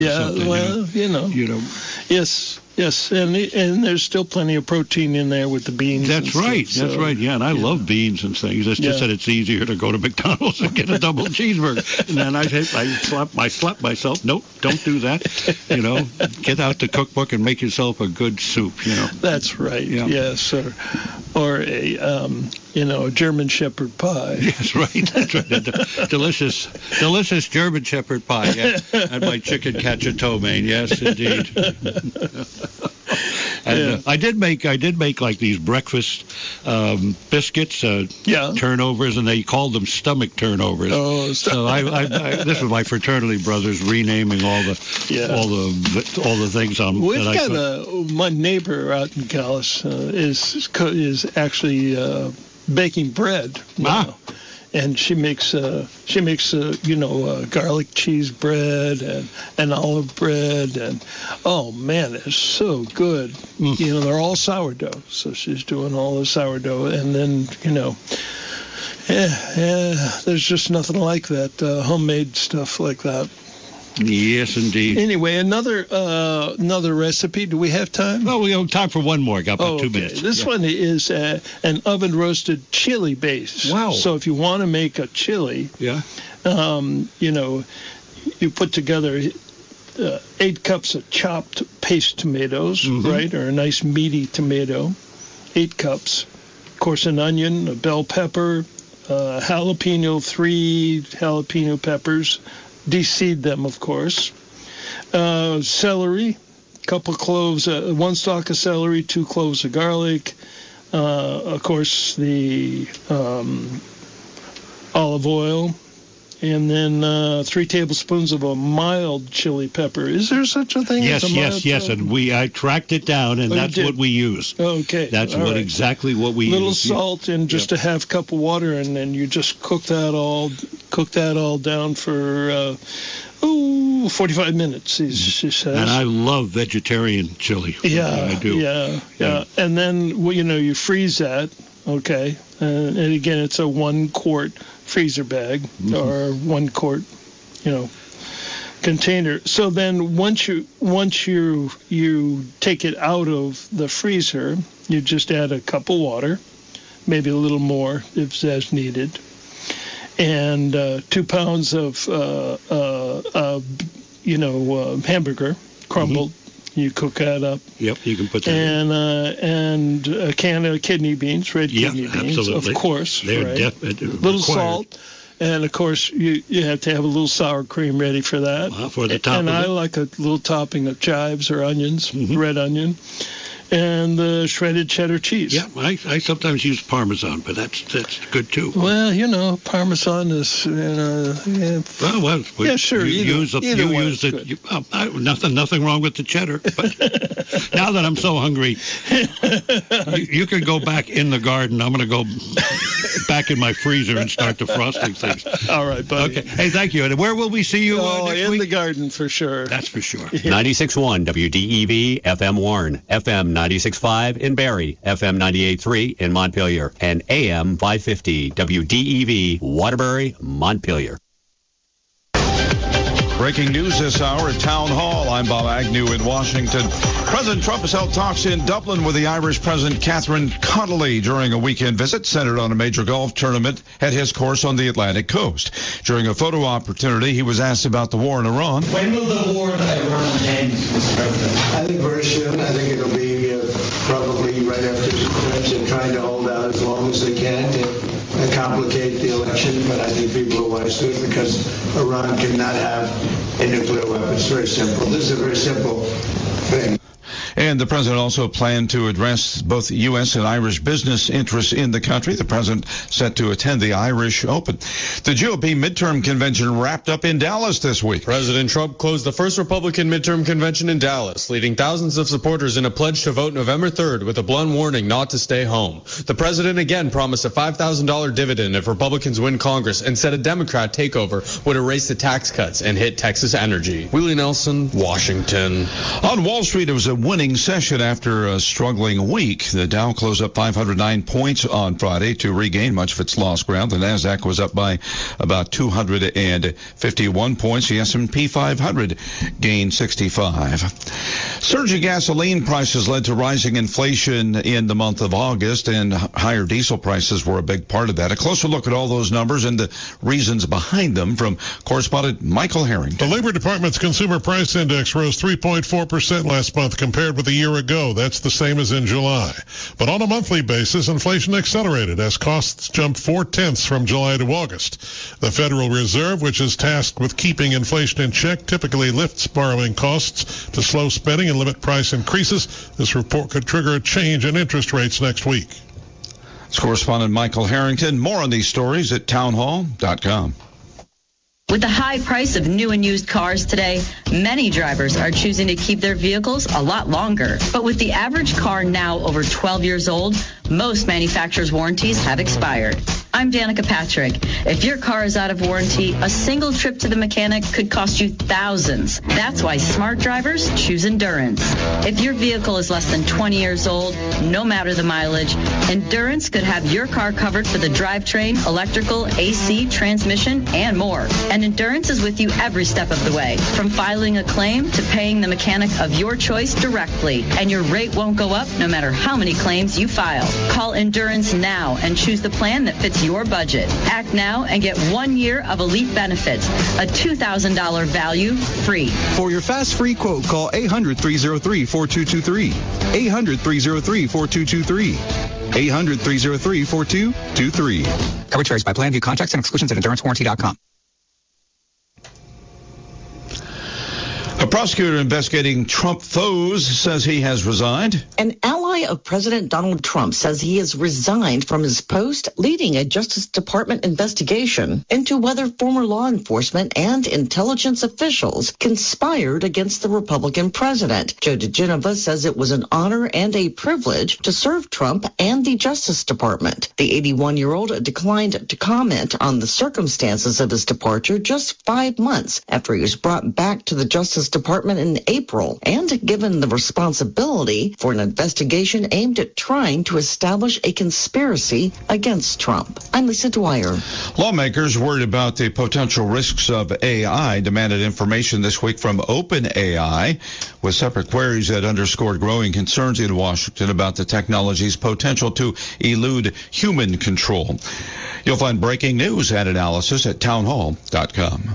Yeah, well, Yes, and there's still plenty of protein in there with the beans. That's right. That's right. Yeah, and I love beans and things. It's just that it's easier to go to McDonald's and get a double cheeseburger. And then I slap myself. Nope, don't do that. Get out the cookbook and make yourself a good soup. That's right. Yeah. Yes, or a German Shepherd pie. Yes, right. That's right. Delicious German Shepherd pie. Yeah. And my chicken cacciatore. Yes, indeed. And I did make like these breakfast biscuits, turnovers, and they called them stomach turnovers. Oh, so this was my fraternity brothers renaming all the things on. My neighbor out in Calais is actually baking bread now. And she makes garlic cheese bread and olive bread, and oh man, it's so good. They're all sourdough, so she's doing all the sourdough, and then there's just nothing like that homemade stuff like that. Yes, indeed. Anyway, another recipe. Do we have time? Well, we have time for one more. Got about 2 minutes. This one is an oven-roasted chili base. Wow. So if you want to make a chili, you put together 8 cups of chopped paste tomatoes, right, or a nice meaty tomato, 8 cups. Of course, an onion, a bell pepper, jalapeno, 3 jalapeno peppers. De-seed them, of course. Celery, couple cloves, 1 stalk of celery, 2 cloves of garlic. Of course, the olive oil, and then 3 tablespoons of a mild chili pepper. Is there such a thing? Yes. And I tracked it down, and that's what we use. Okay. That's exactly what we use. Little salt and just a half cup of water, and then you just cook that all down for 45 minutes. She says. And I love vegetarian chili. Yeah, I do. Yeah. And then you freeze that. Okay. And again, it's a 1 quart freezer bag or 1 quart, container. So then once you take it out of the freezer, you just add a cup of water, maybe a little more if as needed, and 2 pounds of hamburger crumbled. You cook that up. Yep, you can put that and a can of kidney beans, kidney beans, absolutely. Of course. They're right? Little salt, and of course you have to have a little sour cream ready for that. For the top. And I like a little topping of chives or onions, red onion, and the shredded cheddar cheese. Yeah, I sometimes use Parmesan, but that's good too. Well, Parmesan is yeah, sure. Nothing wrong with the cheddar. But now that I'm so hungry, you can go back in the garden. I'm going to go back in my freezer and start defrosting things. All right, buddy. Okay. Hey, thank you. And where will we see you next week? In the garden for sure. That's for sure. 96.1 WDEV FM Warren, FM 96.5 in Barrie, FM 98.3 in Montpelier, and AM 550 WDEV Waterbury, Montpelier. Breaking news this hour at Town Hall. I'm Bob Agnew in Washington. President Trump has held talks in Dublin with the Irish President Catherine Connolly during a weekend visit centered on a major golf tournament at his course on the Atlantic coast. During a photo opportunity, he was asked about the war in Iran. When will the war in Iran end, Mr. President? I think very soon. I think it'll be probably right after they're trying to hold out as long as they can to complicate the election, but I think people are wise to it because Iran cannot have a nuclear weapon. It's very simple. This is a very simple thing. And the president also planned to address both U.S. and Irish business interests in the country. The president set to attend the Irish Open. The GOP midterm convention wrapped up in Dallas this week. President Trump closed the first Republican midterm convention in Dallas, leading thousands of supporters in a pledge to vote November 3rd with a blunt warning not to stay home. The president again promised a $5,000 dividend if Republicans win Congress and said a Democrat takeover would erase the tax cuts and hit Texas energy. Willie Nelson, Washington. On Wall Street, it was a winning opening session after a struggling week. The Dow closed up 509 points on Friday to regain much of its lost ground. The Nasdaq was up by about 251 points. The S&P 500 gained 65. Surging gasoline prices led to rising inflation in the month of August, and higher diesel prices were a big part of that. A closer look at all those numbers and the reasons behind them from correspondent Michael Harrington. The Labor Department's Consumer Price Index rose 3.4% last month compared with a year ago. That's the same as in July. But on a monthly basis, inflation accelerated as costs jumped 0.4 from July to August. The Federal Reserve, which is tasked with keeping inflation in check, typically lifts borrowing costs to slow spending and limit price increases. This report could trigger a change in interest rates next week. It's correspondent Michael Harrington. More on these stories at townhall.com. With the high price of new and used cars today, many drivers are choosing to keep their vehicles a lot longer. But with the average car now over 12 years old, most manufacturers' warranties have expired. I'm Danica Patrick. If your car is out of warranty, a single trip to the mechanic could cost you thousands. That's why smart drivers choose Endurance. If your vehicle is less than 20 years old, no matter the mileage, Endurance could have your car covered for the drivetrain, electrical, AC, transmission, and more. And Endurance is with you every step of the way, from filing a claim to paying the mechanic of your choice directly. And your rate won't go up no matter how many claims you file. Call Endurance now and choose the plan that fits your budget. Act now and get 1 year of elite benefits, a $2,000 value free. For your fast free quote, call 800-303-4223. 800-303-4223. 800-303-4223. Coverage varies by plan. View contracts and exclusions at endurancewarranty.com. A prosecutor investigating Trump foes says he has resigned. An ally of President Donald Trump says he has resigned from his post leading a Justice Department investigation into whether former law enforcement and intelligence officials conspired against the Republican president. Joe DeGenova says it was an honor and a privilege to serve Trump and the Justice Department. The 81-year-old declined to comment on the circumstances of his departure just 5 months after he was brought back to the Justice Department in April and given the responsibility for an investigation aimed at trying to establish a conspiracy against Trump. I'm Lisa Dwyer. Lawmakers worried about the potential risks of AI demanded information this week from OpenAI, with separate queries that underscored growing concerns in Washington about the technology's potential to elude human control. You'll find breaking news and analysis at townhall.com.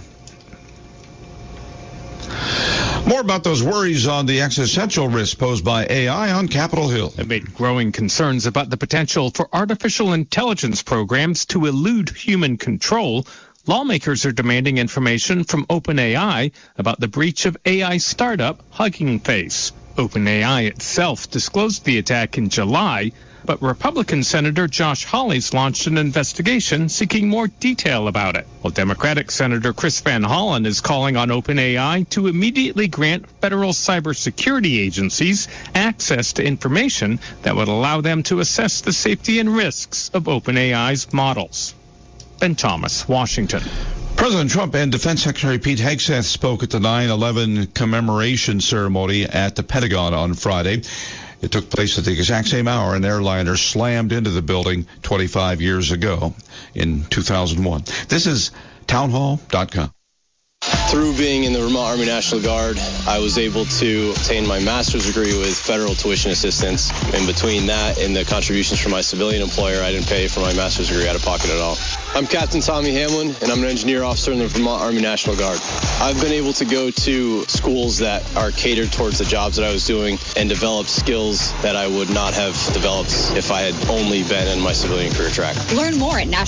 More about those worries on the existential risk posed by AI on Capitol Hill. Amid growing concerns about the potential for artificial intelligence programs to elude human control, lawmakers are demanding information from OpenAI about the breach of AI startup Hugging Face. OpenAI itself disclosed the attack in July, but Republican Senator Josh Hawley's launched an investigation seeking more detail about it, while Democratic Senator Chris Van Hollen is calling on OpenAI to immediately grant federal cybersecurity agencies access to information that would allow them to assess the safety and risks of OpenAI's models. Ben Thomas, Washington. President Trump and Defense Secretary Pete Hegseth spoke at the 9/11 commemoration ceremony at the Pentagon on Friday. It took place at the exact same hour an airliner slammed into the building 25 years ago in 2001. This is townhall.com. Through being in the Vermont Army National Guard, I was able to obtain my master's degree with federal tuition assistance. In between that and the contributions from my civilian employer, I didn't pay for my master's degree out of pocket at all. I'm Captain Tommy Hamlin, and I'm an engineer officer in the Vermont Army National Guard. I've been able to go to schools that are catered towards the jobs that I was doing and develop skills that I would not have developed if I had only been in my civilian career track. Learn more at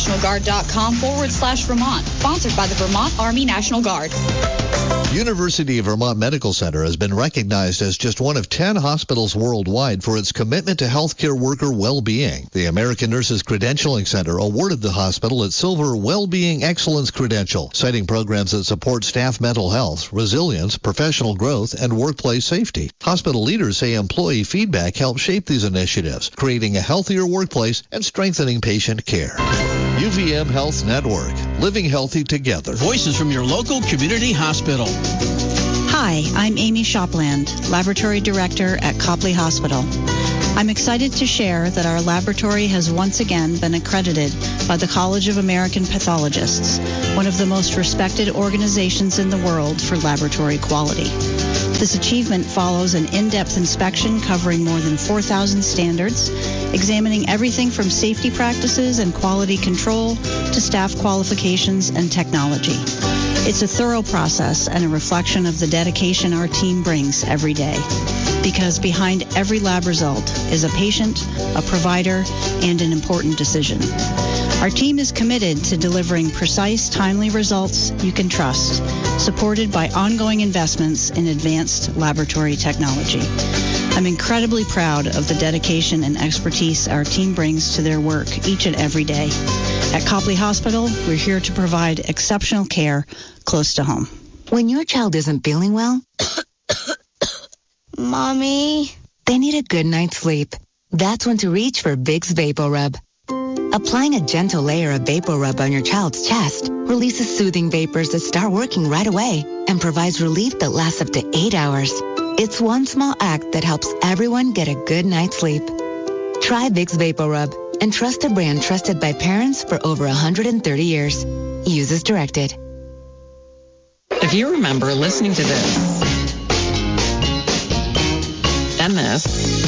nationalguard.com/Vermont. Sponsored by the Vermont Army National Guard. University of Vermont Medical Center has been recognized as just one of 10 hospitals worldwide for its commitment to healthcare worker well-being. The American Nurses Credentialing Center awarded the hospital its Silver Well-Being Excellence Credential, citing programs that support staff mental health, resilience, professional growth, and workplace safety. Hospital leaders say employee feedback helps shape these initiatives, creating a healthier workplace and strengthening patient care. UVM Health Network, living healthy together. Voices from your local community hospital. Hi, I'm Amy Shopland, Laboratory Director at Copley Hospital. I'm excited to share that our laboratory has once again been accredited by the College of American Pathologists, one of the most respected organizations in the world for laboratory quality. This achievement follows an in-depth inspection covering more than 4,000 standards, examining everything from safety practices and quality control to staff qualifications and technology. It's a thorough process and a reflection of the dedication our team brings every day. Because behind every lab result is a patient, a provider, and an important decision. Our team is committed to delivering precise, timely results you can trust, supported by ongoing investments in advanced laboratory technology. I'm incredibly proud of the dedication and expertise our team brings to their work each and every day. At Copley Hospital, we're here to provide exceptional care close to home. When your child isn't feeling well, Mommy, they need a good night's sleep. That's when to reach for Vicks VapoRub. Applying a gentle layer of VapoRub on your child's chest releases soothing vapors that start working right away and provides relief that lasts up to 8 hours. It's one small act that helps everyone get a good night's sleep. Try Vicks VapoRub and trust a brand trusted by parents for over 130 years. Use as directed. If you remember listening to this, and this,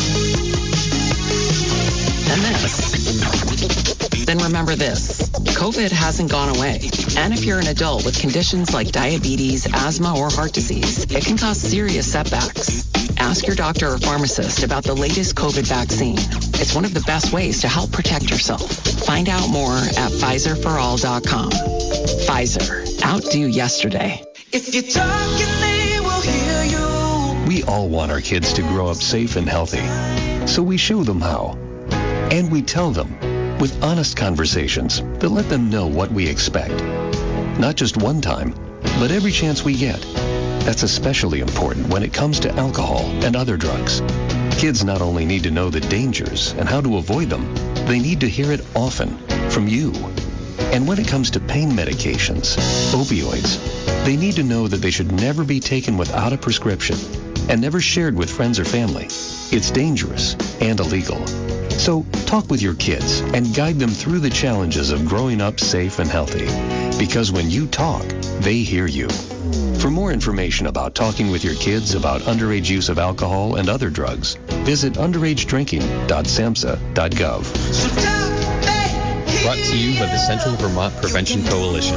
and this, then remember this. COVID hasn't gone away. And if you're an adult with conditions like diabetes, asthma, or heart disease, it can cause serious setbacks. Ask your doctor or pharmacist about the latest COVID vaccine. It's one of the best ways to help protect yourself. Find out more at PfizerForAll.com. Pfizer. Outdo yesterday. If you're talking, they will hear you. We all want our kids to grow up safe and healthy, so we show them how. And we tell them with honest conversations that let them know what we expect. Not just one time, but every chance we get. That's especially important when it comes to alcohol and other drugs. Kids not only need to know the dangers and how to avoid them, they need to hear it often from you. And when it comes to pain medications, opioids, they need to know that they should never be taken without a prescription and never shared with friends or family. It's dangerous and illegal. So talk with your kids and guide them through the challenges of growing up safe and healthy. Because when you talk, they hear you. For more information about talking with your kids about underage use of alcohol and other drugs, visit underagedrinking.samhsa.gov. Brought to you by the Central Vermont Prevention Coalition.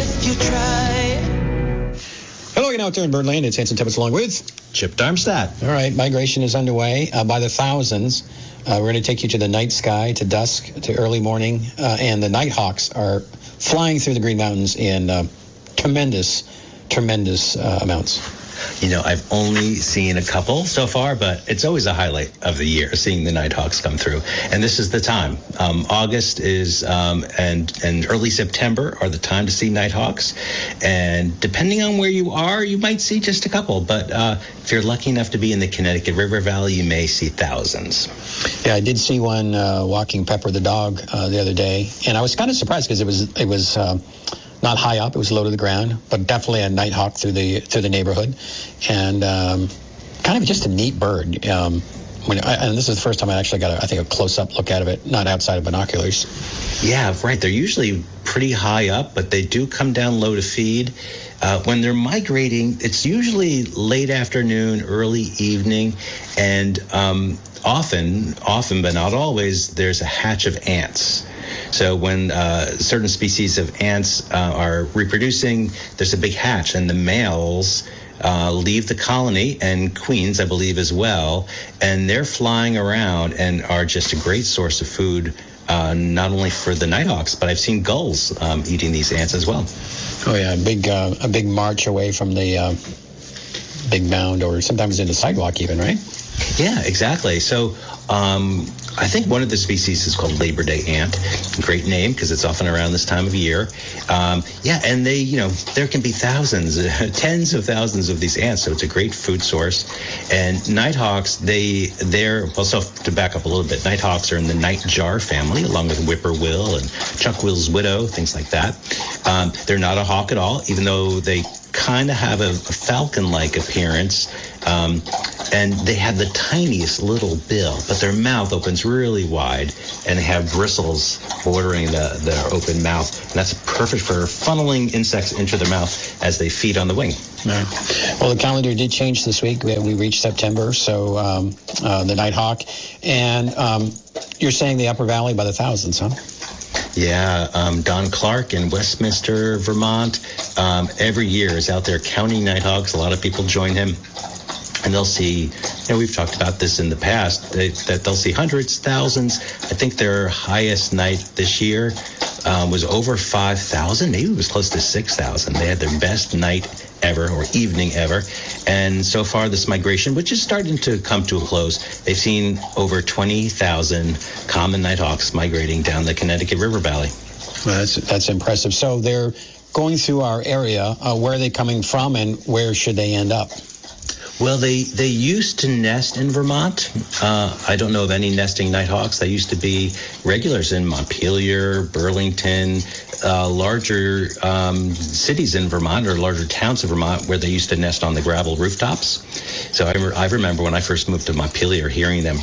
Hello again out there in Birdland. It's Hanson Tibbetts along with Chip Darmstadt. All right, migration is underway by the thousands. We're going to take you to the night sky, to dusk, to early morning, and the Nighthawks are flying through the Green Mountains in tremendous amounts. You know, I've only seen a couple so far, but it's always a highlight of the year, seeing the Nighthawks come through. And this is the time. August is and early September are the time to see Nighthawks. And depending on where you are, you might see just a couple. But if you're lucky enough to be in the Connecticut River Valley, you may see thousands. Yeah, I did see one walking Pepper the dog the other day, and I was kind of surprised because it was not high up; it was low to the ground, but definitely a nighthawk through the neighborhood, and kind of just a neat bird. And this is the first time I actually got a close-up look out of it, not outside of binoculars. Yeah, right. They're usually pretty high up, but they do come down low to feed. When they're migrating, it's usually late afternoon, early evening, and often, but not always, there's a hatch of ants. So when certain species of ants are reproducing, there's a big hatch, and the males leave the colony, and queens, I believe, as well, and they're flying around and are just a great source of food, not only for the nighthawks, but I've seen gulls eating these ants as well. Oh yeah, a big march away from the big mound, or sometimes in the sidewalk even, right? Yeah, exactly. So I think one of the species is called Labor Day ant. Great name because it's often around this time of year. And they, there can be thousands, tens of thousands of these ants, so it's a great food source. And nighthawks, so to back up a little bit, nighthawks are in the nightjar family, along with whippoorwill and chuckwill's widow, things like that. They're not a hawk at all, even though they kind of have a falcon-like appearance. And they have the tiniest little bill, but their mouth opens really wide, and they have bristles bordering their open mouth. And that's perfect for funneling insects into their mouth as they feed on the wing. Yeah. Well, the calendar did change this week. We reached September, so the nighthawk. And you're saying the Upper Valley by the thousands, huh? Yeah, Don Clark in Westminster, Vermont, every year is out there counting nighthawks. A lot of people join him. And they'll see, we've talked about this in the past, that they'll see hundreds, thousands. I think their highest night this year was over 5,000. Maybe it was close to 6,000. They had their best night ever, or evening ever. And so far, this migration, which is starting to come to a close, they've seen over 20,000 common nighthawks migrating down the Connecticut River Valley. Well, that's impressive. So they're going through our area. Where are they coming from, and where should they end up? Well, they used to nest in Vermont. I don't know of any nesting nighthawks. They used to be regulars in Montpelier, Burlington, larger cities in Vermont, or larger towns in Vermont, where they used to nest on the gravel rooftops. So I remember when I first moved to Montpelier hearing them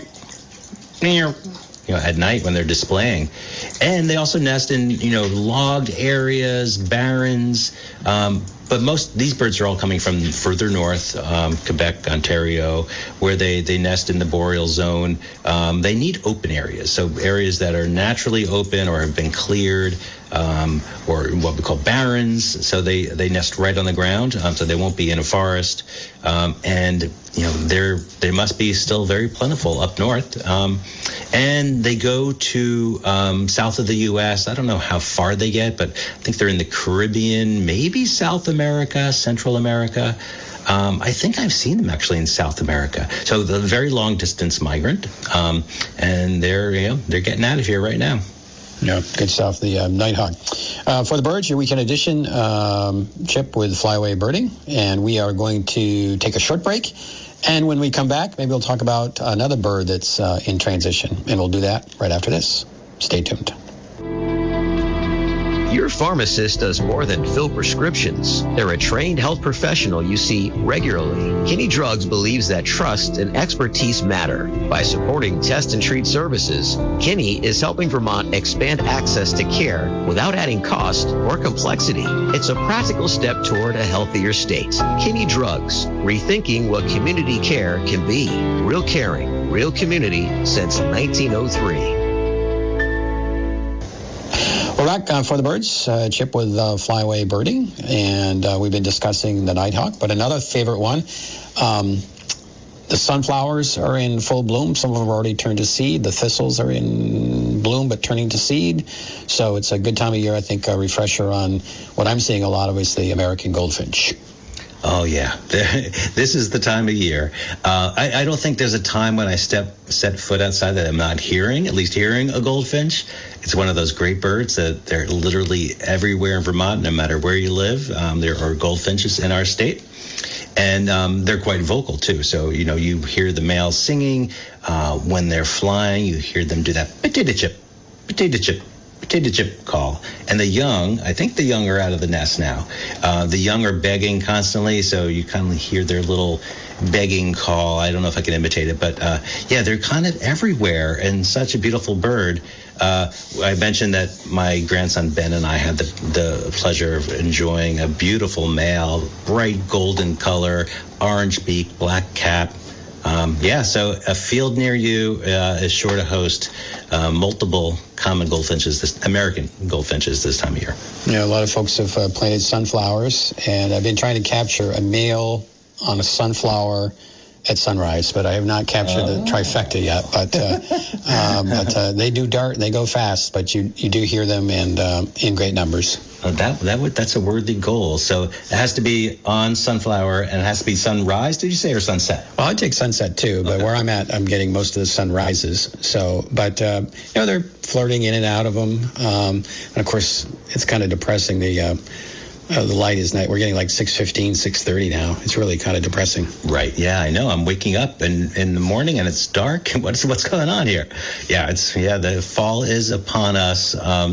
at night when they're displaying. And they also nest in, logged areas, barrens. But these birds are all coming from further north, Quebec, Ontario, where they nest in the boreal zone. They need open areas, so areas that are naturally open or have been cleared, or what we call barrens. So they nest right on the ground, so they won't be in a forest. And they must be still very plentiful up north. And they go to south of the U.S. I don't know how far they get, but I think they're in the Caribbean, maybe South America, Central America. I think I've seen them actually in South America. So the very long distance migrant, and they're getting out of here right now. Yeah, good stuff. The nighthawk. For the birds, your weekend edition, Chip with Flyaway Birding, and we are going to take a short break. And when we come back, maybe we'll talk about another bird that's in transition, and we'll do that right after this. Stay tuned. Your pharmacist does more than fill prescriptions. They're a trained health professional you see regularly. Kinney Drugs believes that trust and expertise matter. By supporting test and treat services, Kinney is helping Vermont expand access to care without adding cost or complexity. It's a practical step toward a healthier state. Kinney Drugs, rethinking what community care can be. Real caring, real community since 1903. We're back for the birds, Chip with Flyaway Birding, and we've been discussing the nighthawk, but another favorite one, the sunflowers are in full bloom. Some of them are already turned to seed. The thistles are in bloom but turning to seed. So it's a good time of year, I think, a refresher on what I'm seeing a lot of is the American goldfinch. Oh, yeah. This is the time of year. I don't think there's a time when I set foot outside that I'm not hearing a goldfinch. It's one of those great birds that they're literally everywhere in Vermont, no matter where you live. There are goldfinches in our state. And they're quite vocal, too. So, you hear the males singing. When they're flying, you hear them do that potato chip, potato chip, potato chip call. And the young, I think the young are out of the nest now. The young are begging constantly, so you kind of hear their little begging call. I don't know if I can imitate it, but they're kind of everywhere, and such a beautiful bird. I mentioned that my grandson Ben and I had the pleasure of enjoying a beautiful male, bright golden color, orange beak, black cap. So a field near you is sure to host multiple common goldfinches, American goldfinches this time of year. Yeah, a lot of folks have planted sunflowers, and I've been trying to capture a male on a sunflower sunrise, but I have not captured the trifecta yet. But they do dart and they go fast, but you do hear them and in great numbers. That's a worthy goal. So it has to be on sunflower, and it has to be sunrise, did you say, or sunset? Well, I take sunset too, but where I'm at, I'm getting most of the sunrises. So, but they're flirting in and out of them, and of course, it's kind of depressing. The light is night. We're getting like 6:15, 6:30 now. It's really kind of depressing. Right. Yeah, I know. I'm waking up in the morning and it's dark. What's going on here? Yeah, the fall is upon us.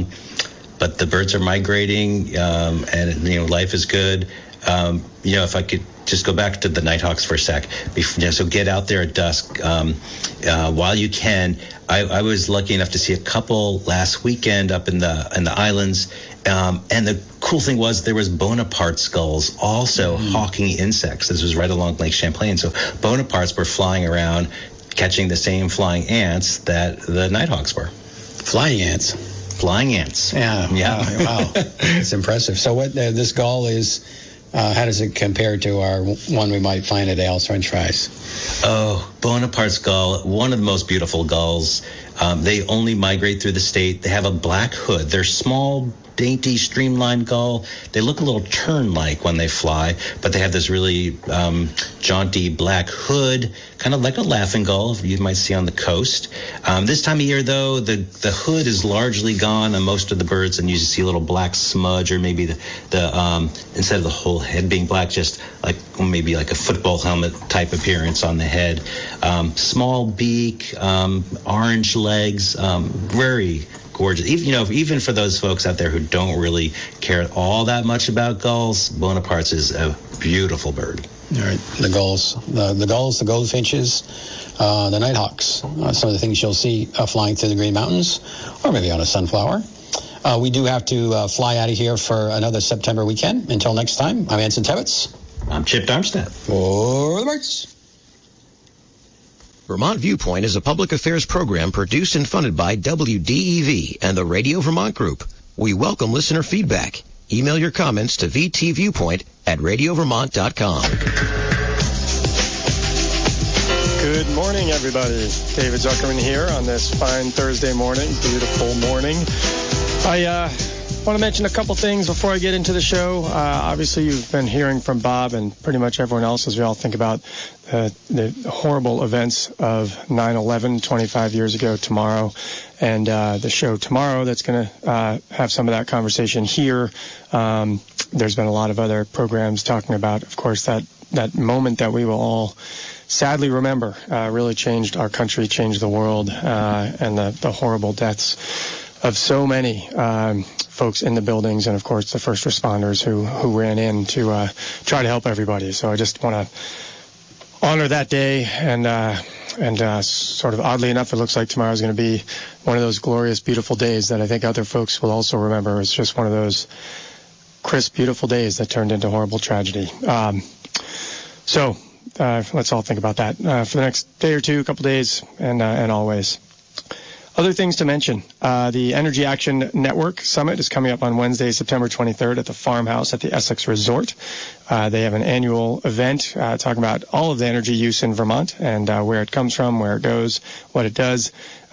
But the birds are migrating, and life is good. If I could just go back to the nighthawks for a sec. So get out there at dusk while you can. I was lucky enough to see a couple last weekend up in the islands, and the cool thing was there was Bonaparte gulls also hawking insects. This was right along Lake Champlain, so Bonapartes were flying around catching the same flying ants that the nighthawks were. Flying ants. Yeah. Wow. It's impressive. So what this gull is, how does it compare to our one we might find at Al's French Fries? Oh, Bonaparte's gull, one of the most beautiful gulls. They only migrate through the state. They have a black hood. They're small, dainty, streamlined gull. They look a little tern-like when they fly, but they have this really jaunty black hood, kind of like a laughing gull you might see on the coast. This time of year, though, the hood is largely gone on most of the birds, and you see a little black smudge, or maybe the instead of the whole head being black, just like maybe like a football helmet type appearance on the head. Small beak, orange legs, very gorgeous. Even for those folks out there who don't really care all that much about gulls, Bonaparte's is a beautiful bird. All right, the gulls, the goldfinches, the nighthawks, some of the things you'll see flying through the Green Mountains, or maybe on a sunflower. We do have to fly out of here for another September weekend. Until next time, I'm Anson Tebbetts. I'm Chip Darmstadt. For the birds. Vermont Viewpoint is a public affairs program produced and funded by WDEV and the Radio Vermont Group. We welcome listener feedback. Email your comments to vtviewpoint@radiovermont.com. Good morning, everybody. David Zuckerman here on this fine Thursday morning, beautiful morning. I want to mention a couple things before I get into the show. Obviously, you've been hearing from Bob and pretty much everyone else as we all think about the horrible events of 9/11 25 years ago tomorrow. And the show tomorrow that's going to have some of that conversation here. There's been a lot of other programs talking about, of course, that moment that we will all sadly remember really changed our country, changed the world, and the horrible deaths of so many folks in the buildings, and of course the first responders who ran in to try to help everybody. So I just want to honor that day, and sort of oddly enough, it looks like tomorrow is going to be one of those glorious, beautiful days that I think other folks will also remember. It's just one of those crisp, beautiful days that turned into horrible tragedy. So let's all think about that for the next day or two, couple days, and always. Other things to mention, the Energy Action Network Summit is coming up on Wednesday, September 23rd at the Farmhouse at the Essex Resort. They have an annual event talking about all of the energy use in Vermont and where it comes from, where it goes, what it does.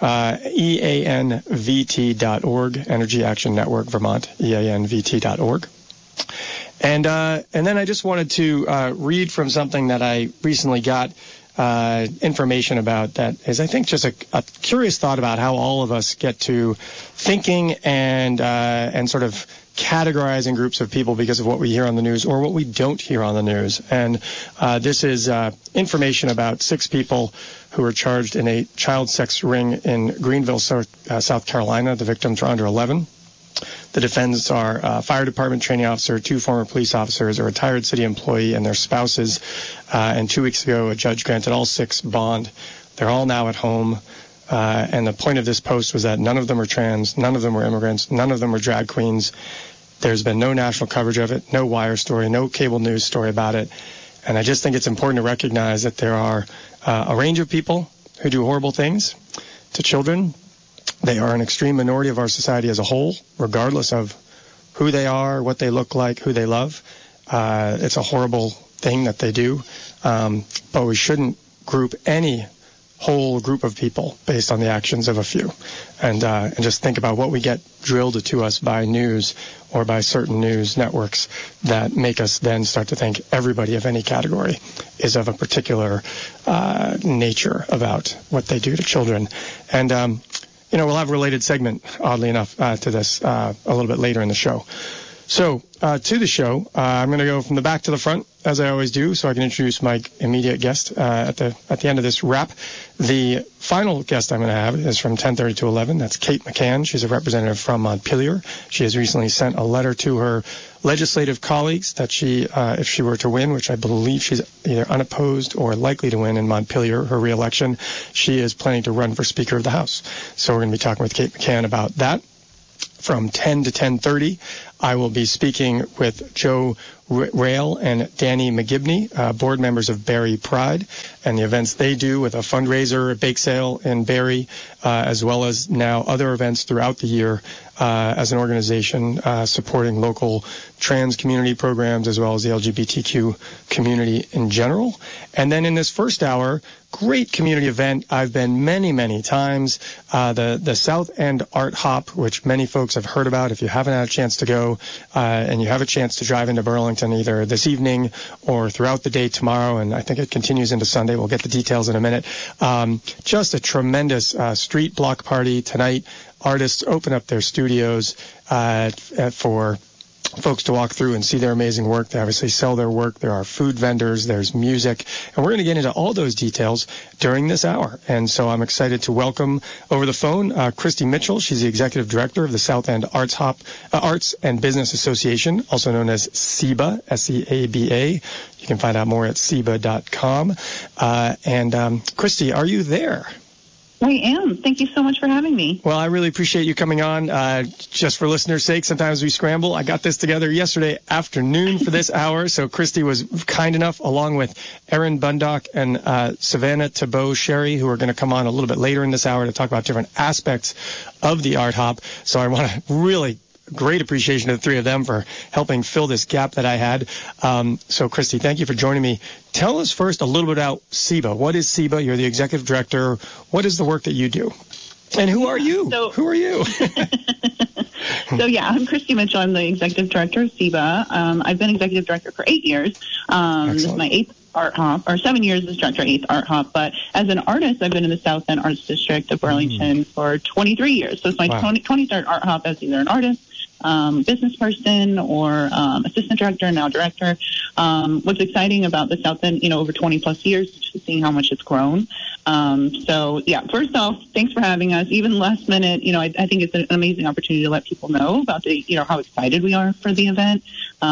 EANVT.org, Energy Action Network Vermont, EANVT.org. And then I just wanted to read from something that I recently got information about that is, I think, just a curious thought about how all of us get to thinking and sort of categorizing groups of people because of what we hear on the news or what we don't hear on the news. And this is information about 6 people who were charged in a child sex ring in Greenville, South Carolina. The victims are under 11. The defendants are fire department training officer, 2 former police officers, a retired city employee, and their spouses. And 2 weeks ago, a judge granted all 6 bond. They're all now at home. And the point of this post was that none of them are trans, none of them were immigrants, none of them were drag queens. There's been no national coverage of it, no wire story, no cable news story about it. And I just think it's important to recognize that there are a range of people who do horrible things to children. They are an extreme minority of our society as a whole, regardless of who they are, what they look like, who they love. It's a horrible thing that they do, but we shouldn't group any whole group of people based on the actions of a few, and just think about what we get drilled to us by news or by certain news networks that make us then start to think everybody of any category is of a particular nature about what they do to children. And we'll have a related segment, oddly enough, to this a little bit later in the show. So to the show, I'm going to go from the back to the front, as I always do, so I can introduce my immediate guest at the end of this wrap. The final guest I'm going to have is from 10:30 to 11. That's Kate McCann. She's a representative from Montpelier. She has recently sent a letter to her legislative colleagues that she, if she were to win, which I believe she's either unopposed or likely to win in Montpelier, her re-election, she is planning to run for Speaker of the House. So we're going to be talking with Kate McCann about that. From 10 to 10:30, I will be speaking with Joe Rail and Danny McGibney, board members of Barrie Pride, and the events they do with a fundraiser, a bake sale in Barrie, as well as now other events throughout the year as an organization supporting local trans community programs as well as the LGBTQ community in general. And then in this first hour, great community event. I've been many, many times. The South End Art Hop, which many folks have heard about. If you haven't had a chance to go and you have a chance to drive into Burlington either this evening or throughout the day tomorrow, and I think it continues into Sunday. We'll get the details in a minute. Just a tremendous street block party tonight. Artists open up their studios for folks to walk through and see their amazing work. They obviously sell their work. There are food vendors. There's music. And we're going to get into all those details during this hour. And so I'm excited to welcome over the phone Christy Mitchell. She's the executive director of the South End Arts and Business Association, also known as SEBA, S-E-A-B-A. You can find out more at SEBA.com. Christy, are you there? I am. Thank you so much for having me. Well, I really appreciate you coming on. Just for listeners' sake, sometimes we scramble. I got this together yesterday afternoon for this hour, so Christy was kind enough, along with Erin Bundock and Savannah Thibault-Sherry, who are going to come on a little bit later in this hour to talk about different aspects of the Art Hop. So I want to really great appreciation to the three of them for helping fill this gap that I had. So, Christy, thank you for joining me. Tell us first a little bit about SEBA. What is SEBA? You're the executive director. What is the work that you do? And who are you? Who are you? I'm Christy Mitchell. I'm the executive director of SEBA. I've been executive director for 8 years. This is my 8th Art Hop, or 7 years as director, 8th Art Hop. But as an artist, I've been in the South End Arts District of Burlington for 23 years. So it's my 23rd Art Hop as either an artist, business person, or assistant director, now director. What's exciting about the South End, over 20 plus years, is just seeing how much it's grown. First off, thanks for having us. Even last minute, I think it's an amazing opportunity to let people know about the, how excited we are for the event.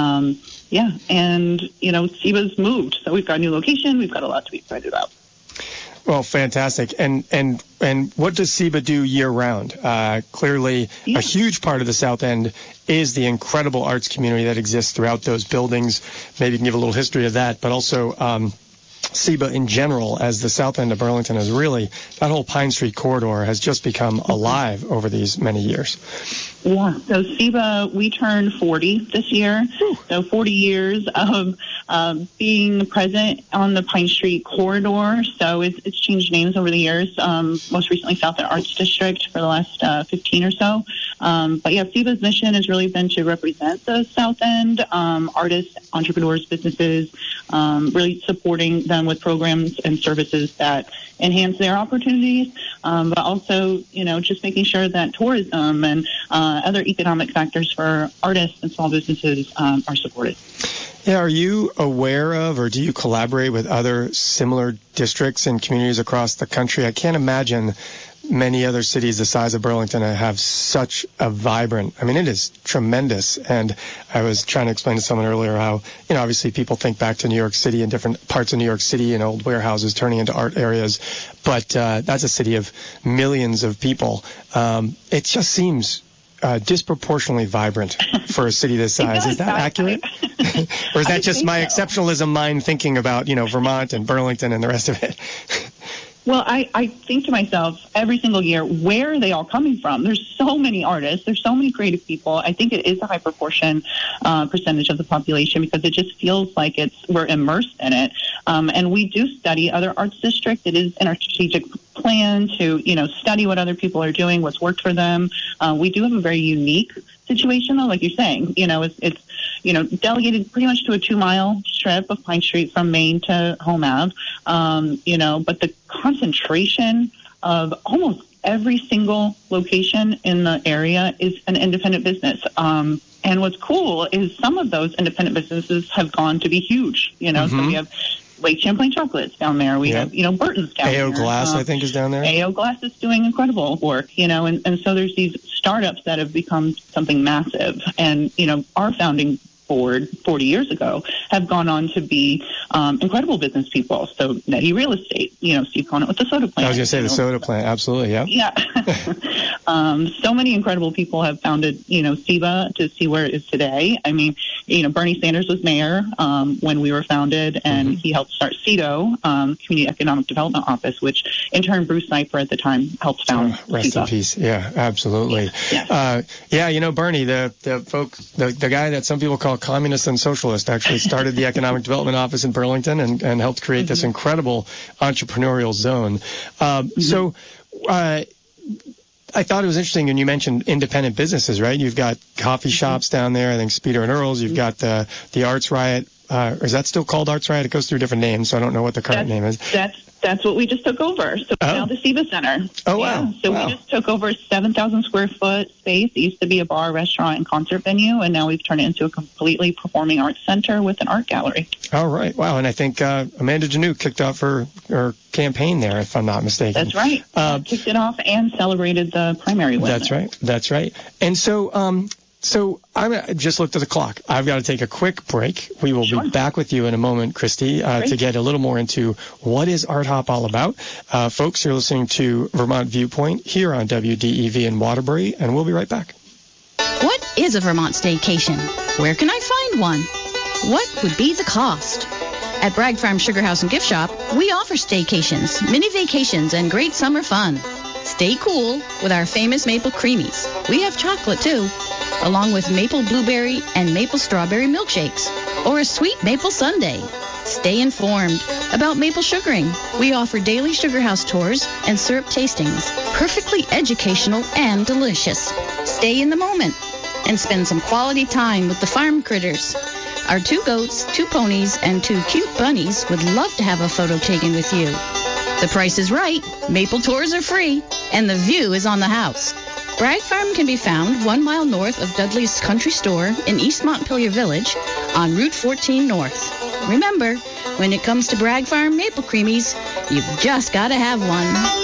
SEBA's moved, so we've got a new location. We've got a lot to be excited about. Well, fantastic. And what does SEBA do year-round? Clearly, a huge part of the South End is the incredible arts community that exists throughout those buildings. Maybe you can give a little history of that, but also SEBA in general, as the South End of Burlington has really, that whole Pine Street corridor has just become alive over these many years. Yeah, so SEBA, we turned 40 this year. So 40 years of being present on the Pine Street corridor. So it's changed names over the years. Most recently, South End Arts District for the last 15 or so. SEBA's mission has really been to represent the South End, artists, entrepreneurs, businesses, really supporting them with programs and services that enhance their opportunities, but also, just making sure that tourism and other economic factors for artists and small businesses are supported. Yeah, are you aware of, or do you collaborate with other similar districts and communities across the country? I can't imagine many other cities the size of Burlington have such a vibrant, it is tremendous. And I was trying to explain to someone earlier how, obviously people think back to New York City and different parts of New York City and old warehouses turning into art areas. But that's a city of millions of people. It just seems disproportionately vibrant for a city this size. Is that accurate? Or is that just my exceptionalism mind thinking about, Vermont and Burlington and the rest of it? Well, I think to myself every single year, where are they all coming from? There's so many artists. There's so many creative people. I think it is a high proportion percentage of the population because it just feels like we're immersed in it. And we do study other arts districts. It is in our strategic plan to, study what other people are doing, what's worked for them. We do have a very unique situation, though, like you're saying. It's delegated pretty much to a 2-mile strip of Pine Street from Main to Home Ave. But the concentration of almost every single location in the area is an independent business. And what's cool is some of those independent businesses have gone to be huge, So we have Lake Champlain Chocolates down there. We have, Burton's down there. AO Glass, I think, is down there. AO Glass is doing incredible work, and so there's these startups that have become something massive. And, our founding board 40 years ago have gone on to be incredible business people. So Nettie Real Estate, Steve Conant with the soda plant. I was going to say the soda plant. Absolutely, yeah. Yeah. So many incredible people have founded, SEBA to see where it is today. I mean, Bernie Sanders was mayor when we were founded, and he helped start CEDO, Community Economic Development Office, which in turn Bruce Sniper at the time helped found Rest SEBA. in peace. Yeah, absolutely. Yeah. Bernie, the guy that some people call communist and socialist, actually started the Economic Development Office in Burlington and helped create this incredible entrepreneurial zone. So I thought it was interesting when you mentioned independent businesses, right? You've got coffee shops down there. I think Speeder and Earl's. You've got the Arts Riot. Is that still called Arts Riot? It goes through different names, so I don't know what the current name is. That's what we just took over. So now the SEBA Center. Oh, wow. Yeah. So we just took over a 7,000 square foot space. It used to be a bar, restaurant, and concert venue, and now we've turned it into a completely performing arts center with an art gallery. All right. Wow. And I think Amanda Janusz kicked off her campaign there, if I'm not mistaken. That's right. Kicked it off and celebrated the primary winner. That's right. And so I just looked at the clock. I've got to take a quick break. We will be back with you in a moment, Christy, to get a little more into what is Art Hop all about. Folks, you're listening to Vermont Viewpoint here on WDEV in Waterbury, and we'll be right back. What is a Vermont staycation? Where can I find one? What would be the cost? At Bragg Farm Sugar House and Gift Shop, we offer staycations, mini vacations, and great summer fun. Stay cool with our famous maple creamies. We have chocolate, too, along with maple blueberry and maple strawberry milkshakes, or a sweet maple sundae. Stay informed about maple sugaring. We offer daily sugar house tours and syrup tastings, perfectly educational and delicious. Stay in the moment and spend some quality time with the farm critters. Our 2 goats, 2 ponies, and 2 cute bunnies would love to have a photo taken with you. The price is right, maple tours are free, and the view is on the house. Bragg Farm can be found 1 mile north of Dudley's Country Store in East Montpelier Village on Route 14 North. Remember, when it comes to Bragg Farm maple creamies, you've just got to have one.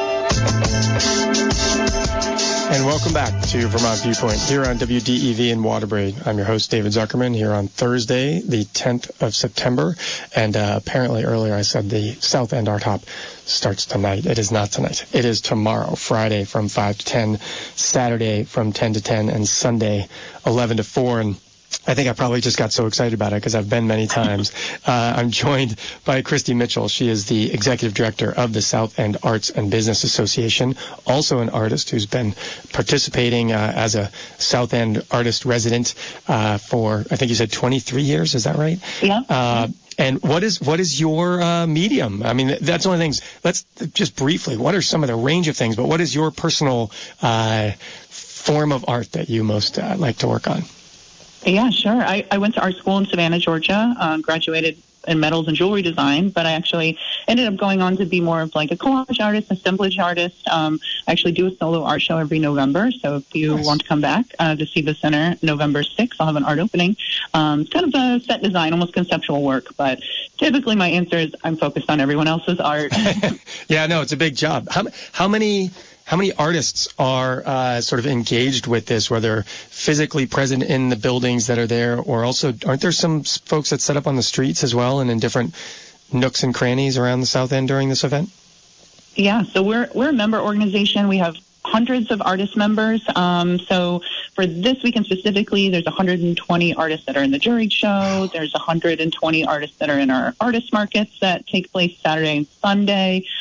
And welcome back to Vermont Viewpoint here on WDEV in Waterbury. I'm your host, David Zuckerman, here on Thursday, the 10th of September. And apparently earlier I said the South End Art Hop starts tonight. It is not tonight. It is tomorrow, Friday from 5 to 10, Saturday from 10 to 10, and Sunday 11 to 4. And I think I probably just got so excited about it because I've been many times. I'm joined by Christy Mitchell. She is the executive director of the South End Arts and Business Association, also an artist who's been participating as a South End artist resident for, I think you said 23 years. Is that right? Yeah. And what is your medium? I mean, that's one of the things. Let's just briefly, what are some of the range of things, but what is your personal form of art that you most like to work on? Yeah, sure. I went to art school in Savannah, Georgia, graduated in metals and jewelry design, but I actually ended up going on to be more of like a collage artist, assemblage artist. I actually do a solo art show every November, so if you want to come back to SEBA Center November 6th, I'll have an art opening. It's kind of a set design, almost conceptual work, but typically my answer is I'm focused on everyone else's art. Yeah, no, it's a big job. How many artists are sort of engaged with this, whether physically present in the buildings that are there, or also aren't there some folks that set up on the streets as well and in different nooks and crannies around the South End during this event? Yeah, so we're a member organization. We have hundreds of artist members. So for this weekend specifically, there's 120 artists that are in the juried show. There's 120 artists that are in our artist markets that take place Saturday and Sunday.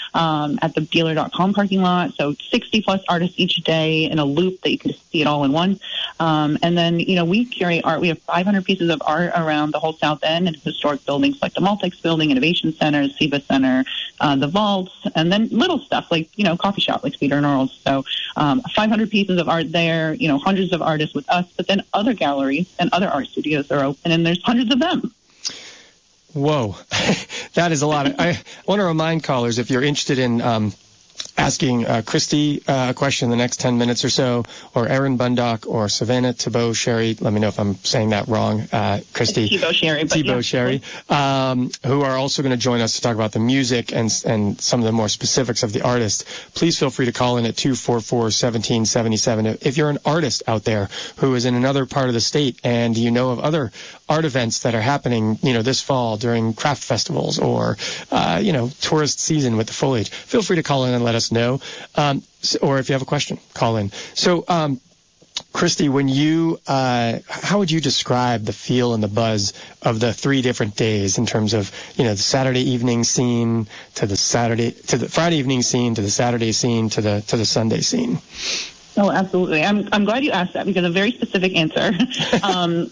at the dealer.com parking lot. So 60-plus artists each day in a loop that you can see it all in one. And then, we curate art. We have 500 pieces of art around the whole South End and historic buildings like the Maltex Building, Innovation Center, SIVA Center, the vaults, and then little stuff like, coffee shop like Speeder and Earl's. So 500 pieces of art there, hundreds of artists with us, but then other galleries and other art studios are open, and there's hundreds of them. Whoa, that is a lot. I want to remind callers, if you're interested in asking Christy a question in the next 10 minutes or so, or Erin Bundock or Savannah Thibault Sherry, let me know if I'm saying that wrong, Christy. Thibault Sherry. Thibault Sherry, who are also going to join us to talk about the music and some of the more specifics of the artist. Please feel free to call in at 244-1777. If you're an artist out there who is in another part of the state and you know of other art events that are happening, this fall during craft festivals or, tourist season with the foliage, feel free to call in and let us know. Or if you have a question, call in. So, Christy, when you, how would you describe the feel and the buzz of the 3 different days in terms of, the Saturday evening scene to the Friday evening scene to the Saturday scene to the Sunday scene? Oh, absolutely. I'm glad you asked that because a very specific answer. And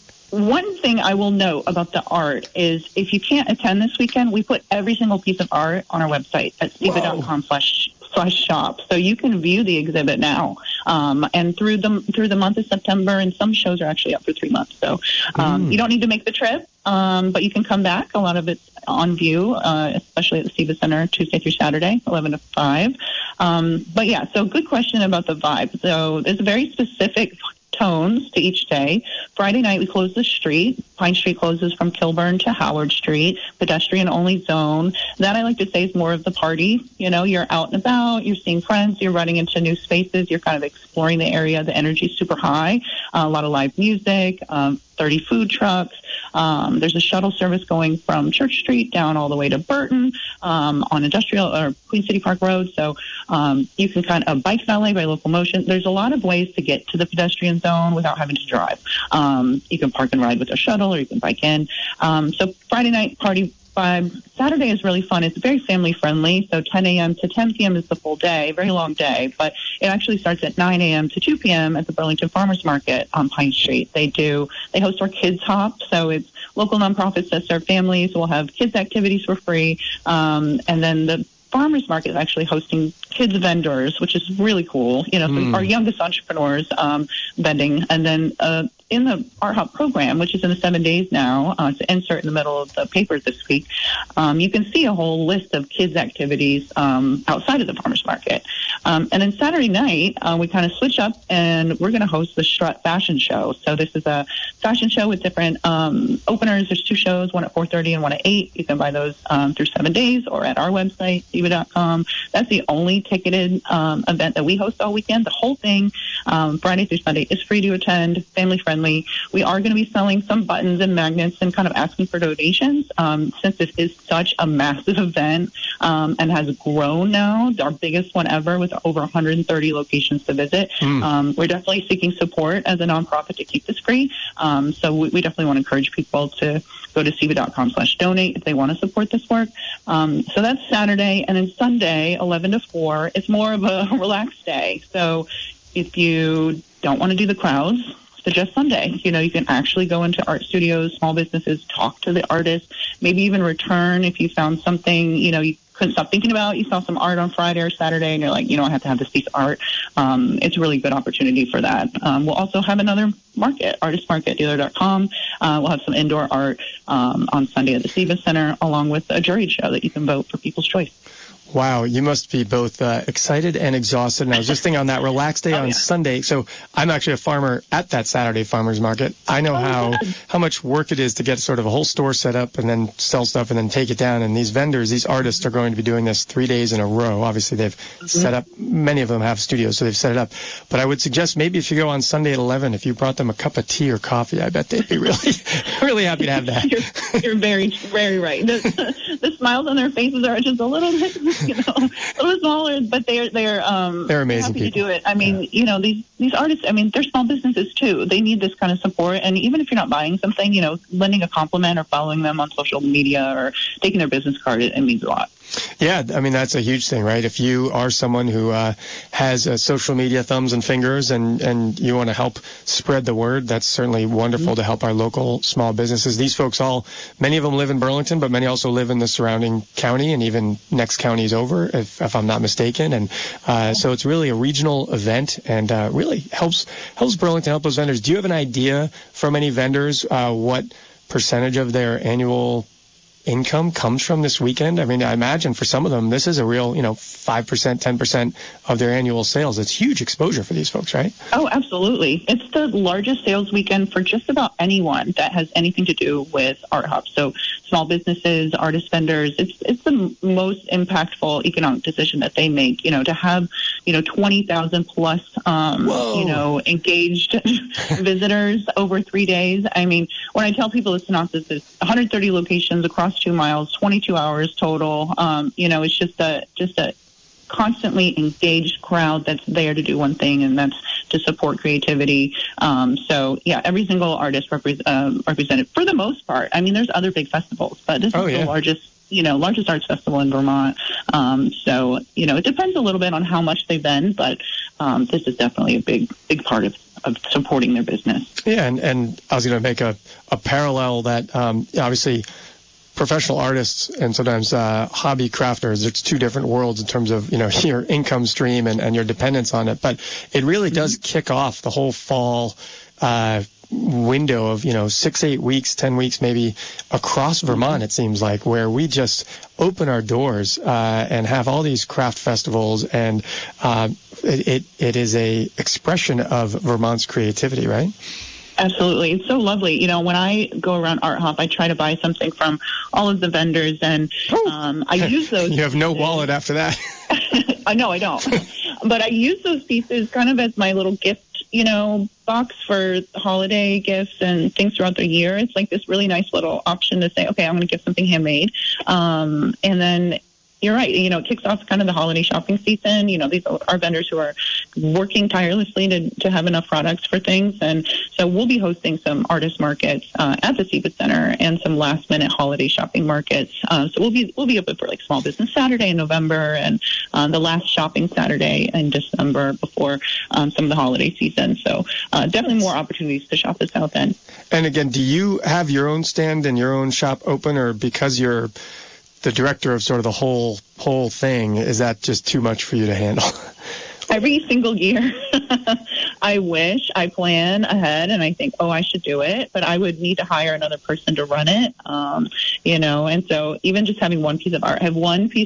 one thing I will note about the art is if you can't attend this weekend, we put every single piece of art on our website at siva.com/shop. So you can view the exhibit now. And through the month of September, and some shows are actually up for 3 months. So you don't need to make the trip, but you can come back. A lot of it's on view, especially at the SIVA Center Tuesday through Saturday, 11 to 5. But yeah, so good question about the vibe. So there's a very specific tones to each day. Friday night, we close the street. Pine Street closes from Kilburn to Howard Street, pedestrian-only zone. That, I like to say, is more of the party. You're out and about, you're seeing friends, you're running into new spaces, you're kind of exploring the area. The energy's super high. A lot of live music, 30 food trucks. There's a shuttle service going from Church Street down all the way to Burton on Industrial or Queen City Park Road. So you can kind of bike valet by local motion. There's a lot of ways to get to the pedestrian zone without having to drive. You can park and ride with a shuttle, or you can bike in. So Friday night party vibe. Saturday is really fun. It's very family friendly. So 10 a.m. to 10 p.m. is the full day, very long day, but it actually starts at 9 a.m. to 2 p.m. at the Burlington Farmers Market on Pine Street. They host our Kids Hop. So it's local nonprofits that serve families. We'll have kids activities for free. And then the Farmers Market is actually hosting kids vendors, which is really cool. So our youngest entrepreneurs vending. And then in the Art Hop program, which is in the 7 days now, to insert in the middle of the paper this week, you can see a whole list of kids' activities outside of the Farmers Market. And then Saturday night, we kind of switch up, and we're going to host the Strut Fashion Show. So this is a fashion show with different openers. There's 2 shows, one at 4:30 and one at 8. You can buy those through 7 days or at our website, siva.com. That's the only ticketed event that we host all weekend. The whole thing, Friday through Sunday, is free to attend, family friendly. We are going to be selling some buttons and magnets and kind of asking for donations since this is such a massive event and has grown now. Our biggest one ever with over 130 locations to visit. We're definitely seeking support as a nonprofit to keep this free. So we definitely want to encourage people to go to siva.com/donate if they want to support this work. So that's Saturday. And then Sunday, 11 to 4, it's more of a relaxed day. So if you don't want to do the crowds, suggest Sunday. You can actually go into art studios, small businesses, talk to the artists, maybe even return if you found something, you couldn't stop thinking about. You saw some art on Friday or Saturday, and you're like, I have to have this piece of art. It's a really good opportunity for that. We'll also have another market, artist market, dealer.com. We'll have some indoor art on Sunday at the SIVA Center, along with a juried show that you can vote for People's Choice. Wow, you must be both excited and exhausted. And I was just thinking on that relaxed day on Sunday. So I'm actually a farmer at that Saturday farmers market. I know how much work it is to get sort of a whole store set up and then sell stuff and then take it down. And these vendors, these artists are going to be doing this 3 days in a row. Obviously, they've set up, many of them have studios, so they've set it up. But I would suggest maybe if you go on Sunday at 11, if you brought them a cup of tea or coffee, I bet they'd be really, really happy to have that. You're very, very right. The smiles on their faces are just a little bit, a little smaller, but they're amazing happy people. to do it. I mean, these artists, they're small businesses too. They need this kind of support. And even if you're not buying something, lending a compliment or following them on social media or taking their business card, it means a lot. Yeah, I mean, that's a huge thing, right? If you are someone who has social media thumbs and fingers and you want to help spread the word, that's certainly wonderful to help our local small businesses. These folks many of them live in Burlington, but many also live in the surrounding county and even next counties over, if I'm not mistaken. And so it's really a regional event and really helps Burlington, help those vendors. Do you have an idea from any vendors what percentage of their annual income comes from this weekend? I mean, I imagine for some of them, this is a real, 5%, 10% of their annual sales. It's huge exposure for these folks, right? Oh, absolutely. It's the largest sales weekend for just about anyone that has anything to do with Art Hop. So small businesses, artist vendors, it's the most impactful economic decision that they make, to have, 20,000 plus, engaged visitors over 3 days. I mean, when I tell people the synopsis is 130 locations across 2 miles, 22 hours total. It's just a constantly engaged crowd that's there to do one thing, and that's to support creativity. Every single artist represented for the most part. I mean, there's other big festivals, but this is the largest arts festival in Vermont. It depends a little bit on how much they vend, but this is definitely a big part of supporting their business. Yeah, and I was going to make a parallel that obviously professional artists and sometimes hobby crafters, it's two different worlds in terms of, your income stream and your dependence on it. But it really does kick off the whole fall window of, 6, 8 weeks, 10 weeks maybe across Vermont, it seems like, where we just open our doors and have all these craft festivals. And it is a expression of Vermont's creativity, right? Absolutely. It's so lovely. When I go around Art Hop, I try to buy something from all of the vendors, and I use those. You have no wallet after that. No, I don't. But I use those pieces kind of as my little gift, box for holiday gifts and things throughout the year. It's like this really nice little option to say, okay, I'm going to give something handmade. And then you're right. It kicks off kind of the holiday shopping season. These are vendors who are working tirelessly to have enough products for things. And so we'll be hosting some artist markets at the SIBA Center and some last minute holiday shopping markets. So we'll be open for like Small Business Saturday in November and the last shopping Saturday in December before some of the holiday season. So definitely more opportunities to shop the South End. And again, do you have your own stand and your own shop open, or because you're the director of sort of the whole thing, is that just too much for you to handle? Every single year, I wish I plan ahead and I think, I should do it, but I would need to hire another person to run it, and so even just having one piece of art, in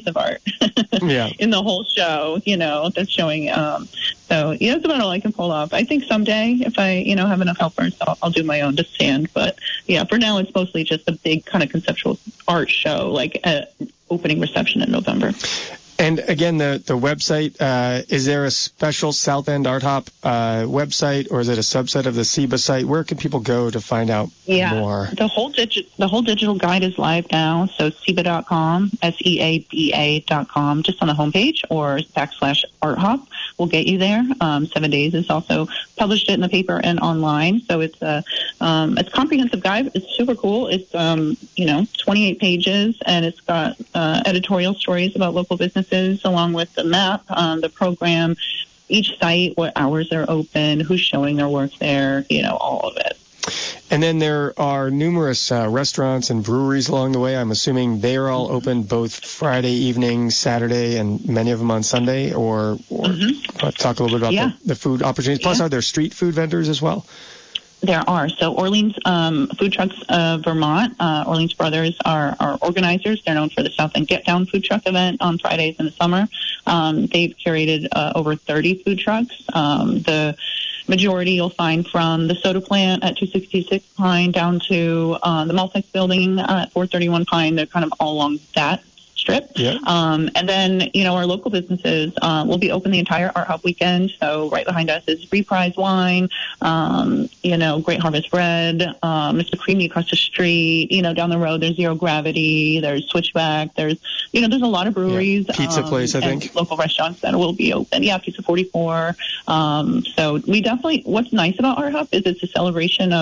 the whole show, that's showing. That's about all I can pull off. I think someday if I, have enough helpers, I'll do my own to stand. But for now, it's mostly just a big kind of conceptual art show, like an opening reception in November. And again, the website, is there a special South End Art Hop website, or is it a subset of the SIBA site? Where can people go to find out more? The whole digital guide is live now. So SIBA.com, SEABA.com, just on the homepage, or /Art Hop will get you there. 7 Days is also published it in the paper and online. So it's a comprehensive guide. It's super cool. It's 28 pages, and it's got editorial stories about local businesses, along with the map, the program, each site, what hours they're open, who's showing their work there, all of it. And then there are numerous restaurants and breweries along the way. I'm assuming they are all open both Friday evening, Saturday, and many of them on Sunday, or talk a little bit about the food opportunities. Plus, are there street food vendors as well? There are. So Orleans Food Trucks Vermont, Orleans Brothers are organizers. They're known for the South End Get Down food truck event on Fridays in the summer. They've curated over 30 food trucks. The majority you'll find from the soda plant at 266 Pine down to the Maltex building at 431 Pine. They're kind of all along that strip. Yeah. And then, our local businesses will be open the entire Art Hop weekend. So right behind us is Reprise Wine, Great Harvest Bread, Mr. Creamy across the street. Down the road there's Zero Gravity, there's Switchback, there's a lot of breweries. Yeah. Pizza place, I think. Local restaurants that will be open. Yeah, Pizza 44. So we definitely, what's nice about Art Hop is it's a celebration of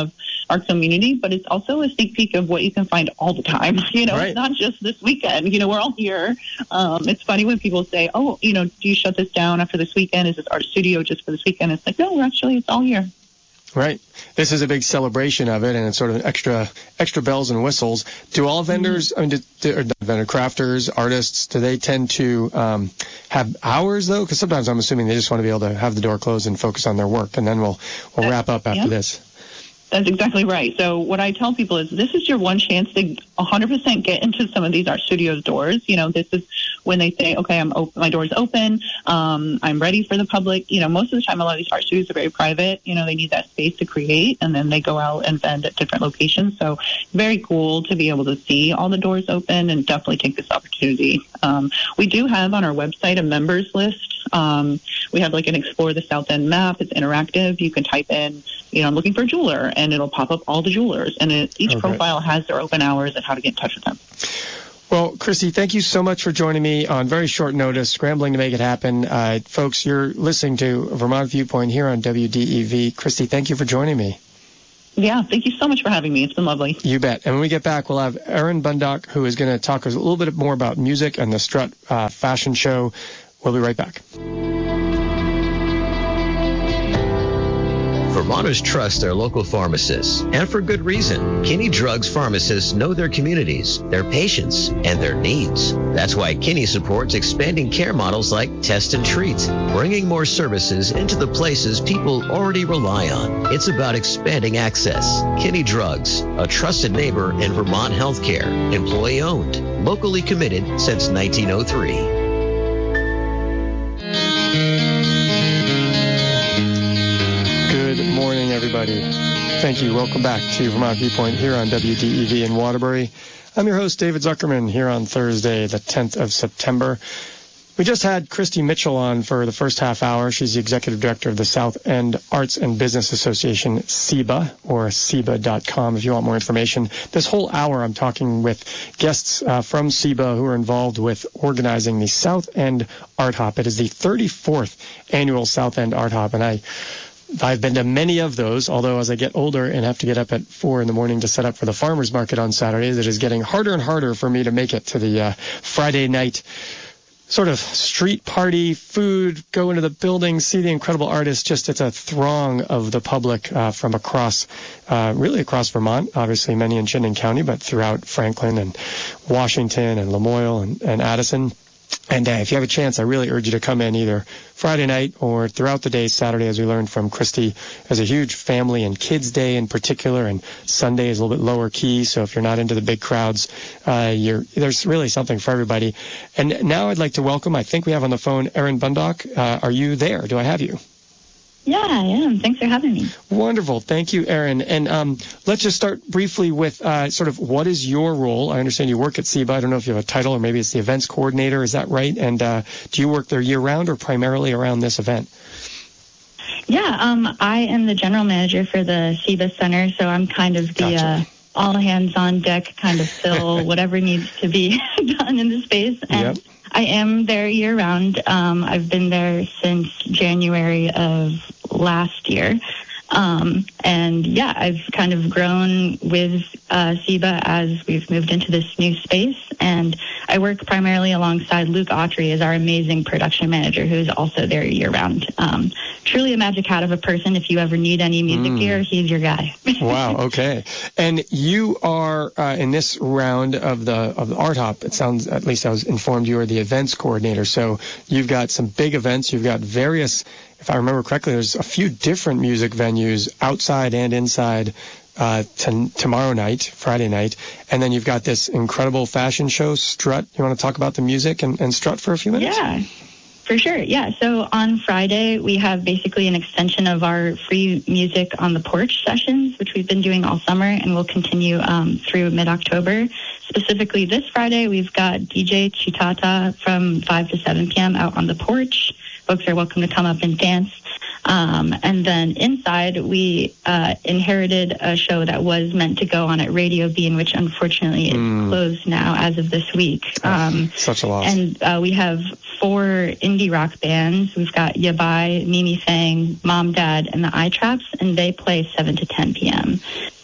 our community, but it's also a sneak peek of what you can find all the time. It's not just this weekend. We're all here. It's funny when people say, oh, do you shut this down after this weekend? Is this art studio just for this weekend? It's like, no, actually, it's all year. Right. This is a big celebration of it, and it's sort of an extra bells and whistles. Do all vendors, crafters, artists, do they tend to have hours, though? Because sometimes I'm assuming they just want to be able to have the door closed and focus on their work, and then we'll wrap up after this. That's exactly right. So what I tell people is this is your one chance to 100% get into some of these art studios doors. This is when they say, okay, I'm open, my door's open, I'm ready for the public. Most of the time, a lot of these art studios are very private. They need that space to create, and then they go out and vend at different locations. So very cool to be able to see all the doors open and definitely take this opportunity. We do have on our website a members list. We have like an Explore the South End map. It's interactive. You can type in, I'm looking for a jeweler, and it'll pop up all the jewelers. And each profile has their open hours and how to get in touch with them. Well, Christy, thank you so much for joining me on very short notice, scrambling to make it happen. Folks, you're listening to Vermont Viewpoint here on WDEV. Christy, thank you for joining me. Yeah, thank you so much for having me. It's been lovely. You bet. And when we get back, we'll have Erin Bundock, who is going to talk us a little bit more about music and the Strut fashion show. We'll be right back. Vermonters trust their local pharmacists, and for good reason. Kinney Drugs pharmacists know their communities, their patients, and their needs. That's why Kinney supports expanding care models like Test and Treat, bringing more services into the places people already rely on. It's about expanding access. Kinney Drugs, a trusted neighbor in Vermont healthcare, employee-owned, locally committed since 1903. Good morning, everybody. Thank you. Welcome back to Vermont Viewpoint here on WDEV in Waterbury. I'm your host, David Zuckerman, here on Thursday, the 10th of September. We just had Christy Mitchell on for the first half hour. She's the executive director of the South End Arts and Business Association, SEBA, or SEBA.com if you want more information. This whole hour I'm talking with guests from SEBA who are involved with organizing the South End Art Hop. It is the 34th annual South End Art Hop, and I've been to many of those, although as I get older and have to get up at 4 in the morning to set up for the farmers market on Saturdays, it is getting harder and harder for me to make it to the Friday night sort of street party, food, go into the building, see the incredible artists. Just it's a throng of the public from across, really across Vermont, obviously many in Chittenden County, but throughout Franklin and Washington and Lamoille and Addison. And if you have a chance, I really urge you to come in either Friday night or throughout the day, Saturday, as we learned from Christy. There's a huge family and kids day in particular, and Sunday is a little bit lower key. So if you're not into the big crowds, there's really something for everybody. And now I'd like to welcome, I think we have on the phone, Erin Bundock. Are you there? Do I have you? Yeah, I am. Thanks for having me. Wonderful. Thank you, Erin. And let's just start briefly with sort of what is your role? I understand you work at SEBA. I don't know if you have a title or maybe it's the events coordinator. Is that right? And do you work there year-round or primarily around this event? Yeah, I am the general manager for the SEBA Center, so I'm kind of the all hands on deck kind of fill whatever needs to be done in the space. And yep. I am there year-round. I've been there since January of last year. And yeah, I've kind of grown with SEBA as we've moved into this new space. And I work primarily alongside Luke Autry as our amazing production manager, who's also there year-round. Truly a magic hat of a person. If you ever need any music gear, he's your guy. Wow, okay. And you are, in this round of the Art Hop, it sounds, at least I was informed, you are the events coordinator. So you've got some big events. You've got various, if I remember correctly, there's a few different music venues outside and inside tomorrow night, Friday night. And then you've got this incredible fashion show, Strut. You want to talk about the music and Strut for a few minutes? Yeah, for sure. Yeah. So on Friday, we have basically an extension of our free music on the porch sessions, which we've been doing all summer and will continue through mid-October. Specifically this Friday, we've got DJ Chitata from 5 to 7 p.m. out on the porch. Folks are welcome to come up and dance. And then inside, we inherited a show that was meant to go on at Radio Bean, which unfortunately is closed now as of this week. Such a loss. And we have 4 indie rock bands. We've got Yabai, Mimi Fang, Mom, Dad, and the Eye Traps, and they play 7 to 10 p.m.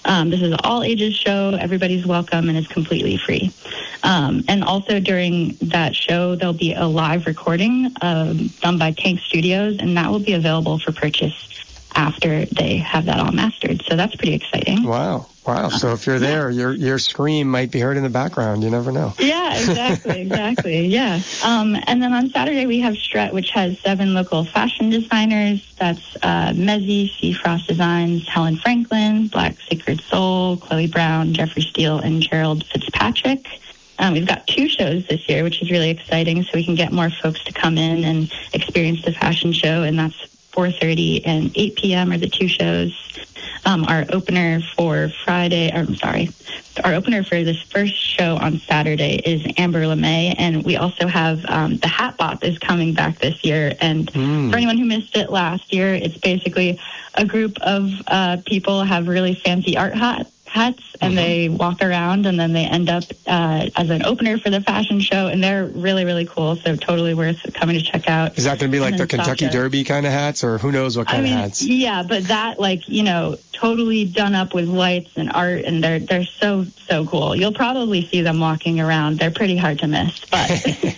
This is an all-ages show. Everybody's welcome, and it's completely free. And also during that show, there'll be a live recording done by Tank Studios, and that will be available for purchase after they have that all mastered. So that's pretty exciting. Wow. So if you're there, your scream might be heard in the background. You never know. Yeah, exactly. Yeah. And then on Saturday, we have Strut, which has 7 local fashion designers. That's Mezzi, C. Frost Designs, Helen Franklin, Black Sacred Soul, Chloe Brown, Jeffrey Steele, and Gerald Fitzpatrick. We've got 2 shows this year, which is really exciting, so we can get more folks to come in and experience the fashion show, and that's 4:30 and 8 p.m. are the 2 shows. Our opener for this first show on Saturday is Amber LeMay, and we also have the Hat Bop is coming back this year. And for anyone who missed it last year, it's basically a group of people have really fancy art hats, and they walk around, and then they end up as an opener for the fashion show, and they're really, really cool, so totally worth coming to check out. Is that going to be like the Kentucky Derby kind of hats, or who knows what kind of hats? Yeah, but that, totally done up with lights and art, and they're so cool. You'll probably see them walking around. They're pretty hard to miss, but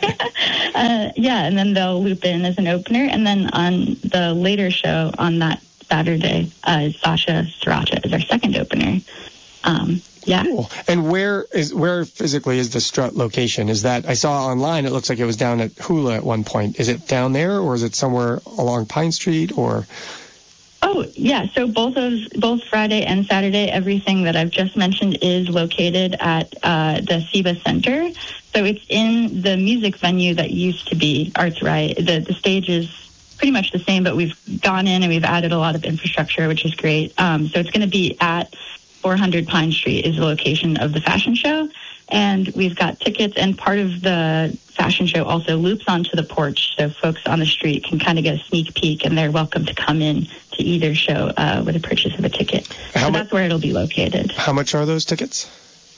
and then they'll loop in as an opener, and then on the later show on that Saturday, Sasha Sriracha is our second opener. Cool. And where physically is the Strut location? Is that, I saw online, it looks like it was down at Hula at one point. Is it down there, or is it somewhere along Pine Street, or? Oh, yeah. So both Friday and Saturday, everything that I've just mentioned is located at the SIBA Center. So it's in the music venue that used to be Arts Riot. The stage is pretty much the same, but we've gone in and we've added a lot of infrastructure, which is great. So it's going to be at 400 Pine Street is the location of the fashion show. And we've got tickets, and part of the fashion show also loops onto the porch, so folks on the street can kind of get a sneak peek, and they're welcome to come in to either show with a purchase of a ticket. So that's where it'll be located. How much are those tickets?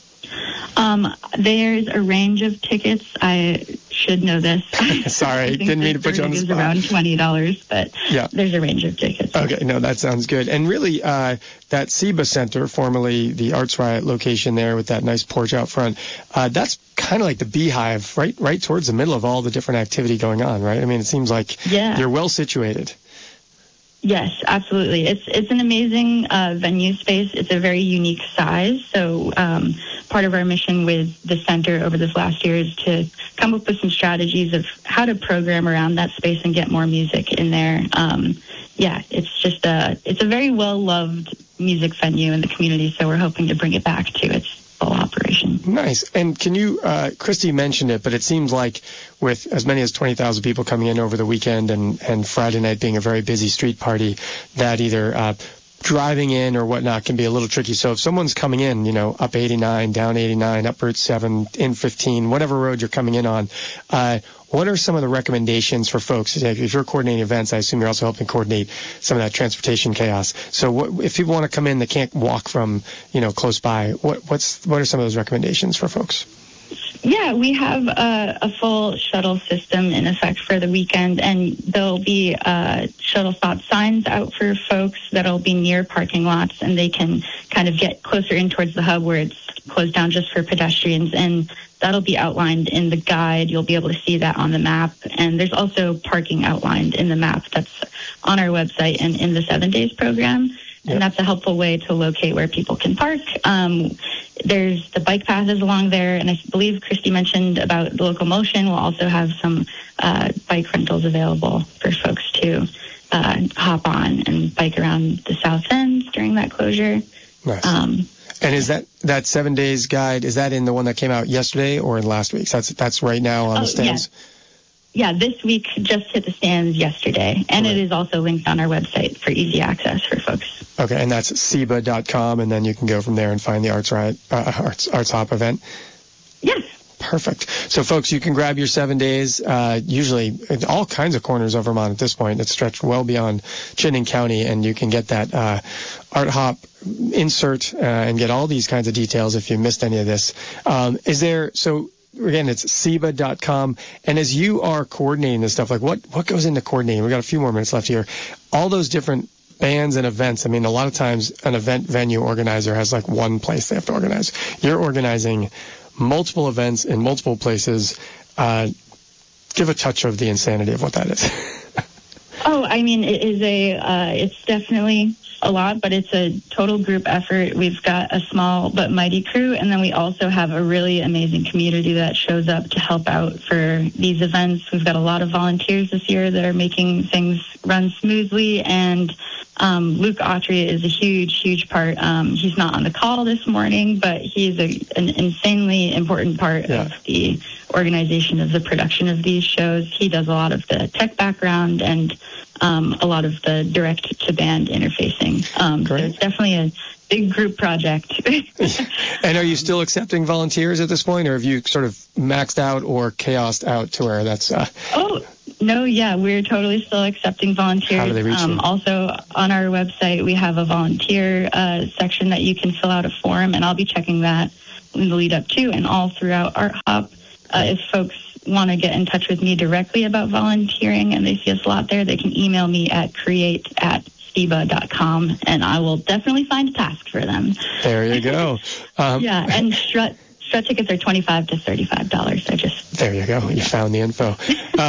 There's a range of tickets. I should know this. Sorry, didn't mean to put you on the spot. Around $20, but there's a range of tickets. Okay, no, that sounds good. And really, that SIBA Center, formerly the Arts Riot location there with that nice porch out front, that's kind of like the beehive, right towards the middle of all the different activity going on, right? I mean, it seems like you're well situated. Yes, absolutely. It's an amazing venue space. It's a very unique size. So part of our mission with the center over this last year is to come up with some strategies of how to program around that space and get more music in there. It's a very well-loved music venue in the community, so we're hoping to bring it back to its full operation. Nice. And can you, Christy mentioned it, but it seems like with as many as 20,000 people coming in over the weekend and Friday night being a very busy street party, that either driving in or whatnot can be a little tricky. So if someone's coming in, up 89, down 89, up Route 7, in 15, whatever road you're coming in on, what are some of the recommendations for folks? If you're coordinating events, I assume you're also helping coordinate some of that transportation chaos. So if people want to come in, they can't walk from, close by. What are some of those recommendations for folks? Yeah, we have a full shuttle system in effect for the weekend, and there'll be shuttle stop signs out for folks that'll be near parking lots, and they can kind of get closer in towards the hub where it's closed down just for pedestrians, and that'll be outlined in the guide. You'll be able to see that on the map, and there's also parking outlined in the map that's on our website and in the 7 Days program. And that's a helpful way to locate where people can park. There's the bike paths along there, and I believe Christy mentioned about the local motion. We'll also have some bike rentals available for folks to hop on and bike around the south end during that closure. Nice. And is that 7 Days guide, is that in the one that came out yesterday or in last week's? That's right now on the stands? Yeah, this week just hit the stands yesterday, and it is also linked on our website for easy access for folks. Okay, and that's SIBA.com, and then you can go from there and find the Arts Hop event? Yes. Perfect. So, folks, you can grab your 7 days, usually in all kinds of corners of Vermont at this point. It's stretched well beyond Chittenden County, and you can get that Art Hop insert and get all these kinds of details if you missed any of this. Again, it's SIBA.com. And as you are coordinating this stuff, like what goes into coordinating? We've got a few more minutes left here. All those different bands and events, I mean, a lot of times an event venue organizer has like one place they have to organize. You're organizing multiple events in multiple places. Give a touch of the insanity of what that is. Oh, I mean, it's definitely a lot, but it's a total group effort. We've got a small but mighty crew, and then we also have a really amazing community that shows up to help out for these events. We've got a lot of volunteers this year that are making things run smoothly, and Luke Autry is a huge part. He's not on the call this morning, but he's an insanely important part of the organization of the production of these shows. He does a lot of the tech background and a lot of the direct-to-band interfacing. So it's definitely a big group project. And are you still accepting volunteers at this point, or have you sort of maxed out or chaosed out to where that's... Oh, no, yeah, we're totally still accepting volunteers. How do they reach you? Also, on our website, we have a volunteer section that you can fill out a form, and I'll be checking that in the lead up to and all throughout Art Hop. If folks want to get in touch with me directly about volunteering and they see a slot there, they can email me at create@SEBA.com, and I will definitely find a task for them. There you go. Yeah, and Strut tickets are $25 to $35. There you go. You found the info.